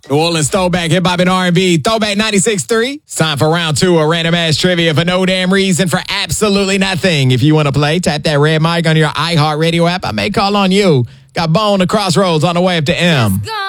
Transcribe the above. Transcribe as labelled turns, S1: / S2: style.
S1: New Orleans throwback, hip hop and R&B, throwback 96.3. It's time for round 2 of random ass trivia for no damn reason for absolutely nothing. If you want to play, tap that red mic on your iHeartRadio app. I may call on you. Got Bone the Crossroads on the way up to M.